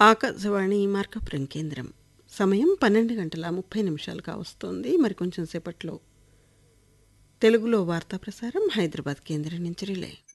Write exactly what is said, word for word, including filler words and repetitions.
ఆకాశవాణి మార్కపురం కేంద్రం. సమయం పన్నెండు గంటల ముప్పై నిమిషాలు కావస్తోంది. మరి కొంచెం సేపట్లో తెలుగులో వార్తా ప్రసారం హైదరాబాద్ కేంద్రం నుంచి రిలే.